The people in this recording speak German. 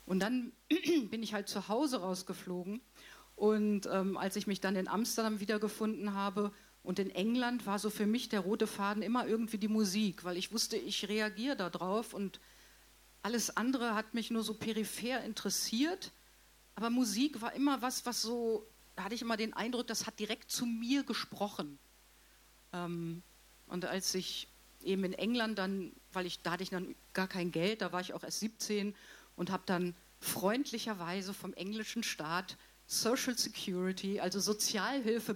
Und dann bin ich halt zu Hause rausgeflogen. Und als ich mich dann in Amsterdam wiedergefunden habe und in England, war so für mich der rote Faden immer irgendwie die Musik, weil ich wusste, ich reagiere darauf und alles andere hat mich nur so peripher interessiert. Aber Musik war immer was so, da hatte ich immer den Eindruck, das hat direkt zu mir gesprochen. Und als ich eben in England dann, da hatte ich dann gar kein Geld, da war ich auch erst 17 und habe dann freundlicherweise vom englischen Staat Social Security, also Sozialhilfe